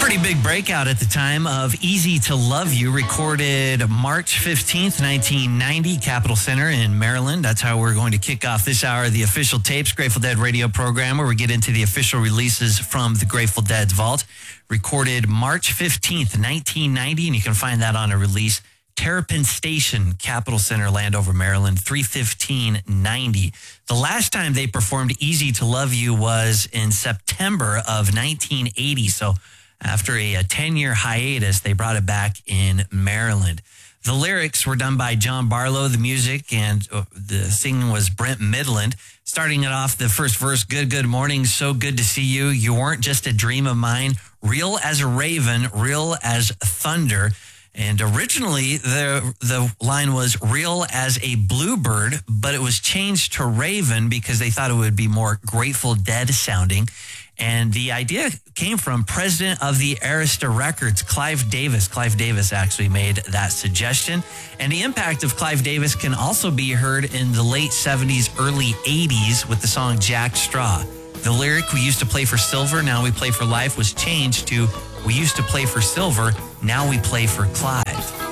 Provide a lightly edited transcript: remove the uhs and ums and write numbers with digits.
Pretty big breakout at the time of Easy to Love You, recorded March 15th, 1990, Capitol Center in Maryland. That's how we're going to kick off this hour of the Official Tapes Grateful Dead radio program, where we get into the official releases from the Grateful Dead's vault. Recorded March 15th, 1990, and you can find that on a release. Terrapin Station, Capitol Center, Landover, Maryland, 3/15/90. The last time they performed Easy to Love You was in September of 1980, so after a 10-year hiatus, they brought it back in Maryland. The lyrics were done by John Barlow, the music, and the singing was Brent Midland. Starting it off, the first verse, good morning, so good to see you. You weren't just a dream of mine, real as a raven, real as thunder. And originally, the line was real as a bluebird, but it was changed to raven because they thought it would be more Grateful Dead sounding. And the idea came from president of the Arista Records, Clive Davis. Clive Davis actually made that suggestion. And the impact of Clive Davis can also be heard in the late 70s, early 80s with the song Jack Straw. The lyric, we used to play for silver, now we play for life, was changed to we used to play for silver, now we play for Clive.